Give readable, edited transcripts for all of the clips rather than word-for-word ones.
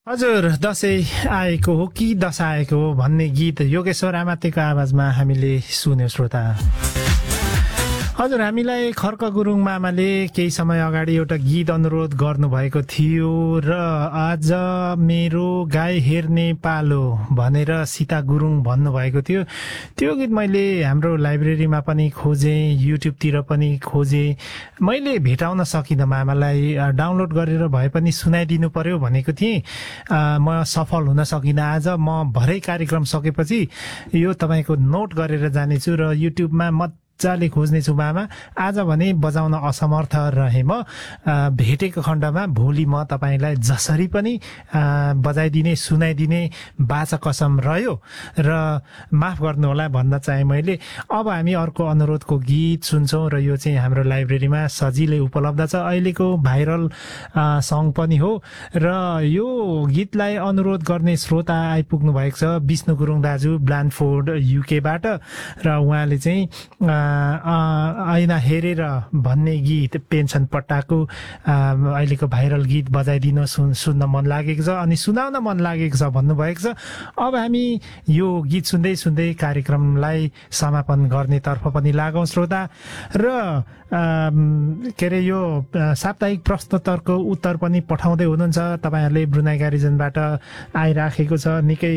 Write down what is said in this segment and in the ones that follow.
हजुर, दसैँ आएको हो कि दशा आएको हो भन्ने गीत योगेश्वर आमातेको आवाजमा हामीले सुन्यौं श्रोता। हजुर, हामीलाई खर्क गुरुङ मामाले केही समय अगाडि एउटा गीत अनुरोध गर्नुभएको थियो र आज मेरो गाई हेर्ने पालो भनेर सीता गुरुङ भन्नुभएको थियो। त्यो गीत मैले हाम्रो लाइब्रेरीमा पनि खोजेँ, युट्युबतिर पनि खोजेँ, मैले भेटाउन सकिनँ। मामालाई डाउनलोड गरेर भए पनि सुनाइदिनु पर्यो भनेको थिएँ, म सफल हुन सकिनँ। आज म भरै कार्यक्रम सकेपछि यो तपाईँको नोट गरेर जानेछु र युट्युबमा मजाले खोज्नेछु मामा। आज भने बजाउन असमर्थ रहे म, भेटेको खण्डमा भोलि म तपाईँलाई जसरी पनि बजाइदिने सुनाइदिने बाचा कसम रह्यो र माफ गर्नुहोला भन्न चाहे मैले। अब हामी अर्को अनुरोधको गीत सुन्छौँ र यो चाहिँ हाम्रो लाइब्रेरीमा सजिलै उपलब्ध छ, अहिलेको भाइरल सङ पनि हो। र यो गीतलाई अनुरोध गर्ने श्रोता आइपुग्नु भएको छ विष्णु गुरुङ दाजु ब्लान्डफोर्ड युकेबाट, र उहाँले चाहिँ ऐना हेरेर भन्ने गीत पेन्सन पट्टाको अहिलेको भाइरल गीत बजाइदिन सुन्न मन लागेको छ अनि सुनाउन मन लागेको छ भन्नुभएको छ। अब हामी यो गीत सुन्दै सुन्दै कार्यक्रमलाई समापन गर्नेतर्फ पनि लागौँ श्रोता। र के अरे यो साप्ताहिक प्रश्नोत्तरको उत्तर पनि पठाउँदै हुनुहुन्छ तपाईँहरूले। ब्रुनाई गारिजनबाट आइराखेको छ, निकै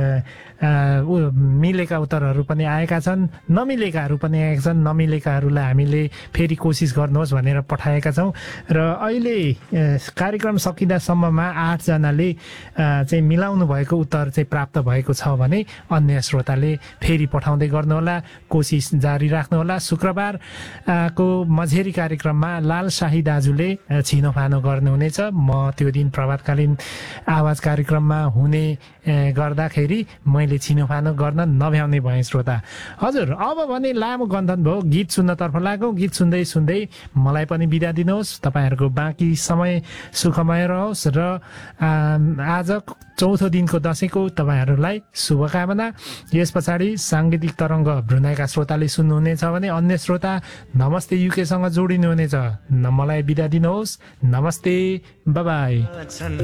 मिलेका उत्तरहरू पनि आएका छन्, नमिलेकाहरू पनि आएका छन्। नमिलेकाहरूलाई हामीले फेरि कोसिस गर्नुहोस् भनेर पठाएका छौँ। र अहिले कार्यक्रम सकिँदासम्ममा 8 जनाले चाहिँ मिलाउनु भएको उत्तर चाहिँ प्राप्त भएको छ भने अन्य श्रोताले फेरि पठाउँदै गर्नुहोला, कोसिस जारी राख्नुहोला। शुक्रबार को मझेरी कार्यक्रममा लाल शाही दाजुले छिनोफानो गर्नुहुनेछ। म त्यो दिन प्रभातकालीन आवाज कार्यक्रममा हुने गर्दाखेरि मैले छिनोफानो गर्न नभ्याउने भएँ श्रोता। हजुर, अब भने लामो गन्थन भयो, गीत सुन्नतर्फ लागौँ। गीत सुन्दै सुन्दै मलाई पनि बिदा दिनुहोस्। तपाईँहरूको बाँकी समय सुखमय रहोस् र आज चौथो दिनको दशैंको तपाईँहरूलाई शुभकामना। यस पछाडि साङ्गीतिक तरङ्ग भ्रुनाइका श्रोताले सुन्नुहुनेछ भने अन्य श्रोता नमस्ते युकेसँग जोडिनुहुनेछ। मलाई बिदा दिनुहोस्। नमस्ते, बाइ बाइ।